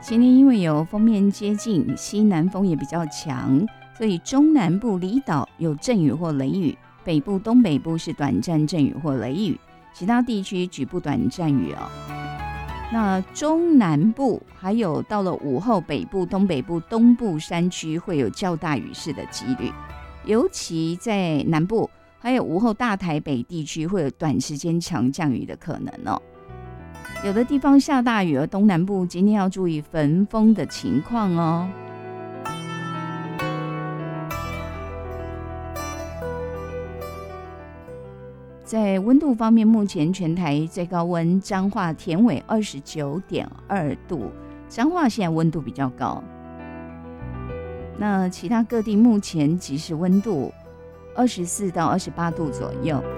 今天因为有锋面接近，西南风也比较强，所以中南部离岛有阵雨或雷雨，北部、东北部是短暂阵雨或雷雨，其他地区局部短暂雨哦。那中南部还有到了午后，北部、东北部、东部山区会有较大雨势的几率，尤其在南部还有午后大台北地区会有短时间强降雨的可能哦。有的地方下大雨，而东南部今天要注意焚风的情况哦。在温度方面，目前全台最高温彰化田尾 29.2 度，彰化现在温度比较高。那其他各地目前即时温度24到28度左右。